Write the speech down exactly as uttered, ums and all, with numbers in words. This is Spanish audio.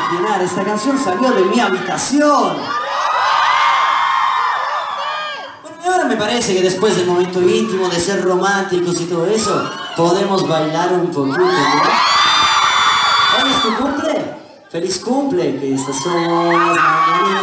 imaginar, esta canción salió de mi habitación. Bueno, y ahora me parece que después del momento íntimo, de ser románticos y todo eso, podemos bailar un poquito, ¿no? ¿Hoy es tu cumple? ¡Feliz cumple! Que estas son las mañanitas.